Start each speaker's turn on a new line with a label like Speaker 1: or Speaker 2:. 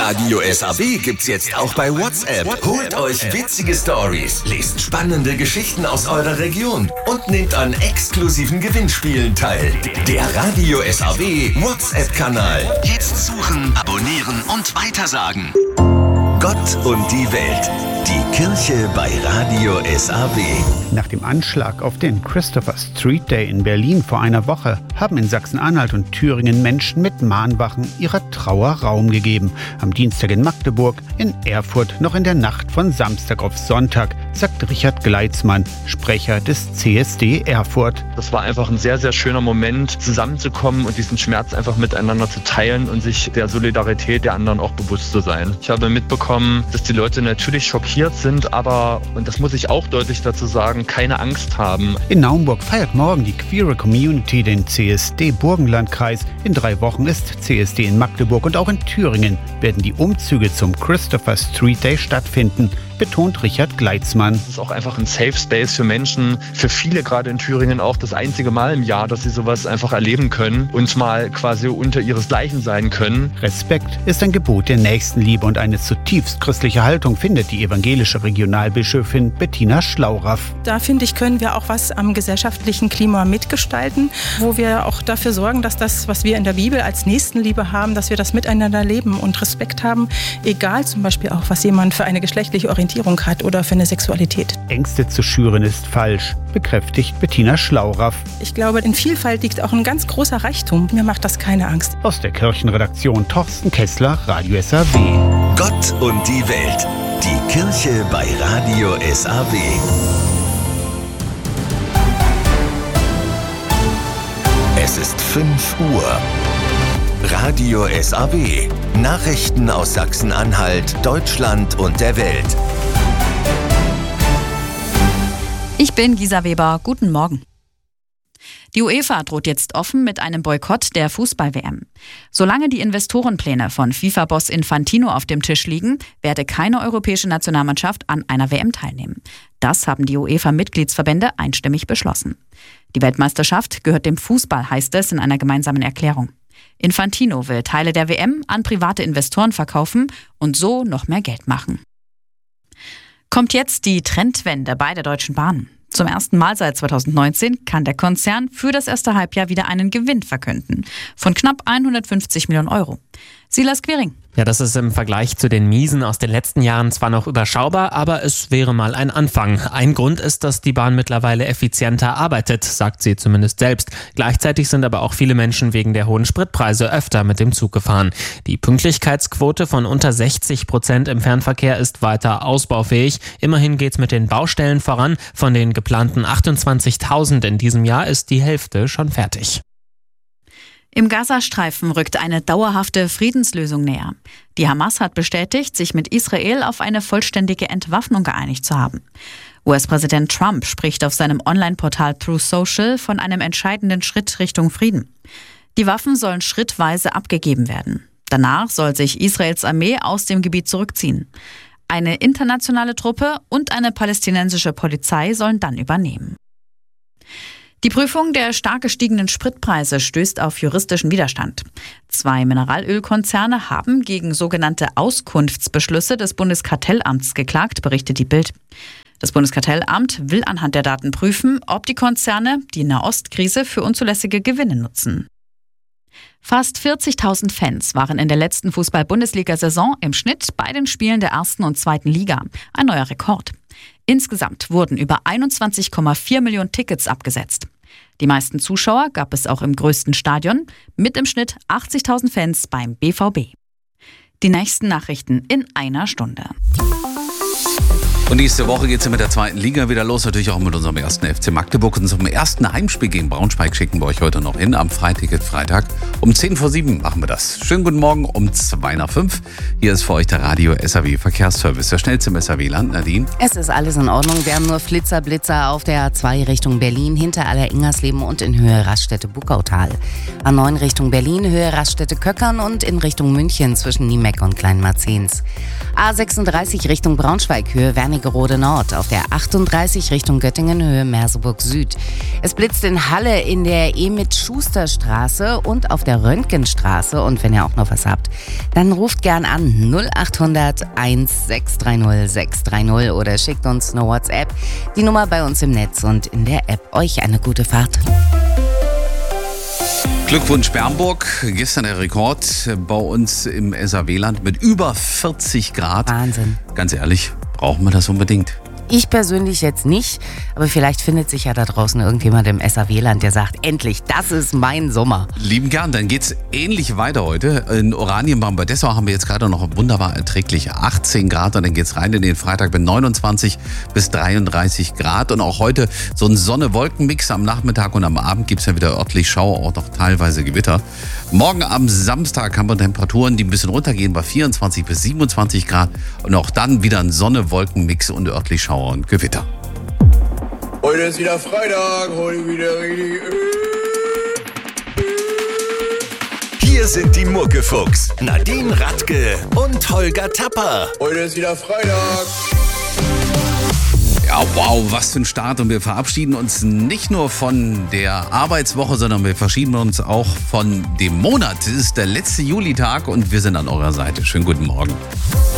Speaker 1: Radio SAW gibt's jetzt auch bei WhatsApp. Holt euch witzige Stories, lest spannende Geschichten aus eurer Region und nehmt an exklusiven Gewinnspielen teil. Der Radio SAW WhatsApp-Kanal. Jetzt suchen, abonnieren und weitersagen. Gott und die Welt. Die Kirche bei Radio SAW.
Speaker 2: Nach dem Anschlag auf den Christopher Street Day in Berlin vor einer Woche haben in Sachsen-Anhalt und Thüringen Menschen mit Mahnwachen ihrer Trauer Raum gegeben. Am Dienstag in Magdeburg, in Erfurt noch in der Nacht von Samstag auf Sonntag, sagt Richard Gleitzmann, Sprecher des CSD Erfurt.
Speaker 3: Das war einfach ein sehr, sehr schöner Moment, zusammenzukommen und diesen Schmerz einfach miteinander zu teilen und sich der Solidarität der anderen auch bewusst zu sein. Ich habe mitbekommen, dass die Leute natürlich schockiert sind, aber, und das muss ich auch deutlich dazu sagen, keine Angst haben.
Speaker 2: In Naumburg feiert morgen die queere Community den CSD Burgenlandkreis. In 3 Wochen ist CSD in Magdeburg und auch in Thüringen werden die Umzüge zum Christopher Street Day stattfinden, betont Richard Gleitzmann.
Speaker 3: Es ist auch einfach ein Safe Space für Menschen, für viele gerade in Thüringen auch das einzige Mal im Jahr, dass sie sowas einfach erleben können und mal quasi unter ihresgleichen sein können.
Speaker 2: Respekt ist ein Gebot der Nächstenliebe und eine zutiefst christliche Haltung findet die evangelische Regionalbischöfin Bettina Schlauraff.
Speaker 4: Da finde ich, können wir auch was am gesellschaftlichen Klima mitgestalten, wo wir auch dafür sorgen, dass das, was wir in der Bibel als Nächstenliebe haben, dass wir das miteinander leben und Respekt haben, egal zum Beispiel auch, was jemand für eine geschlechtliche Orientierung hat oder für eine Sexualität.
Speaker 2: Ängste zu schüren ist falsch, bekräftigt Bettina Schlauraff.
Speaker 4: Ich glaube, in Vielfalt liegt auch ein ganz großer Reichtum. Mir macht das keine Angst.
Speaker 2: Aus der Kirchenredaktion Thorsten Kessler, Radio SAW.
Speaker 1: Gott und die Welt. Die Kirche bei Radio SAW. Es ist 5 Uhr. Radio SAW. Nachrichten aus Sachsen-Anhalt, Deutschland und der Welt.
Speaker 5: Ich bin Gisa Weber. Guten Morgen. Die UEFA droht jetzt offen mit einem Boykott der Fußball-WM. Solange die Investorenpläne von FIFA-Boss Infantino auf dem Tisch liegen, werde keine europäische Nationalmannschaft an einer WM teilnehmen. Das haben die UEFA-Mitgliedsverbände einstimmig beschlossen. Die Weltmeisterschaft gehört dem Fußball, heißt es in einer gemeinsamen Erklärung. Infantino will Teile der WM an private Investoren verkaufen und so noch mehr Geld machen. Kommt jetzt die Trendwende bei der Deutschen Bahn. Zum ersten Mal seit 2019 kann der Konzern für das erste Halbjahr wieder einen Gewinn verkünden von knapp 150 Millionen Euro. Silas Quiring.
Speaker 6: Ja, das ist im Vergleich zu den Miesen aus den letzten Jahren zwar noch überschaubar, aber es wäre mal ein Anfang. Ein Grund ist, dass die Bahn mittlerweile effizienter arbeitet, sagt sie zumindest selbst. Gleichzeitig sind aber auch viele Menschen wegen der hohen Spritpreise öfter mit dem Zug gefahren. Die Pünktlichkeitsquote von unter 60% im Fernverkehr ist weiter ausbaufähig. Immerhin geht's mit den Baustellen voran. Von den geplanten 28.000 in diesem Jahr ist die Hälfte schon fertig.
Speaker 5: Im Gazastreifen rückt eine dauerhafte Friedenslösung näher. Die Hamas hat bestätigt, sich mit Israel auf eine vollständige Entwaffnung geeinigt zu haben. US-Präsident Trump spricht auf seinem Online-Portal Truth Social von einem entscheidenden Schritt Richtung Frieden. Die Waffen sollen schrittweise abgegeben werden. Danach soll sich Israels Armee aus dem Gebiet zurückziehen. Eine internationale Truppe und eine palästinensische Polizei sollen dann übernehmen. Die Prüfung der stark gestiegenen Spritpreise stößt auf juristischen Widerstand. 2 Mineralölkonzerne haben gegen sogenannte Auskunftsbeschlüsse des Bundeskartellamts geklagt, berichtet die Bild. Das Bundeskartellamt will anhand der Daten prüfen, ob die Konzerne die Nahostkrise für unzulässige Gewinne nutzen. Fast 40.000 Fans waren in der letzten Fußball-Bundesliga-Saison im Schnitt bei den Spielen der 1. und 2. Liga. Ein neuer Rekord. Insgesamt wurden über 21,4 Millionen Tickets abgesetzt. Die meisten Zuschauer gab es auch im größten Stadion, mit im Schnitt 80.000 Fans beim BVB. Die nächsten Nachrichten in einer Stunde.
Speaker 7: Und nächste Woche geht es ja mit der 2. Liga wieder los, natürlich auch mit unserem ersten FC Magdeburg. Und zum ersten Heimspiel gegen Braunschweig schicken wir euch heute noch hin. Am Freitag um 6:50 machen wir das. Schönen guten Morgen um 5:02. Hier ist für euch der Radio SAW Verkehrsservice, der schnellste im SAW-Land. Nadine?
Speaker 8: Es ist alles in Ordnung. Wir haben nur Flitzer-Blitzer auf der A2 Richtung Berlin, hinter Aller-Ingersleben und in Höhe Raststätte-Buckautal. A9 Richtung Berlin, Höhe Raststätte-Köckern und in Richtung München zwischen Niemeck und Kleinmarzens. A36 Richtung Braunschweig, Höhe Wernigerode Wernigerode Nord, auf der 38 Richtung Göttingen, Höhe Merseburg Süd. Es blitzt in Halle in der Emit-Schuster-Straße und auf der Röntgenstraße. Und wenn ihr auch noch was habt, dann ruft gern an 0800 1630 630 oder schickt uns eine WhatsApp. Die Nummer bei uns im Netz und in der App. Euch eine gute Fahrt.
Speaker 7: Glückwunsch Bernburg, gestern der Rekord bei uns im SAW-Land mit über 40 Grad.
Speaker 8: Wahnsinn.
Speaker 7: Ganz ehrlich, brauchen wir das unbedingt?
Speaker 8: Ich persönlich jetzt nicht, aber vielleicht findet sich ja da draußen irgendjemand im SAW-Land, der sagt, endlich, das ist mein Sommer.
Speaker 7: Lieben gern, dann geht's ähnlich weiter heute. In Oranienbaum bei Dessau haben wir jetzt gerade noch wunderbar erträgliche 18 Grad und dann geht's rein in den Freitag mit 29 bis 33 Grad. Und auch heute so ein Sonne-Wolken-Mix am Nachmittag und am Abend gibt's ja wieder örtlich Schauer, auch noch teilweise Gewitter. Morgen am Samstag haben wir Temperaturen, die ein bisschen runtergehen bei 24 bis 27 Grad und auch dann wieder ein Sonne-Wolken-Mix und örtlich Schauer und Gewitter.
Speaker 9: Heute ist wieder Freitag, heute wieder richtig.
Speaker 1: Hier sind die Muckefuchs, Nadine Radke und Holger Tapper.
Speaker 9: Heute ist wieder Freitag.
Speaker 7: Ja, wow, was für ein Start. Und wir verabschieden uns nicht nur von der Arbeitswoche, sondern wir verabschieden uns auch von dem Monat. Es ist der letzte Julitag und wir sind an eurer Seite. Schönen guten Morgen.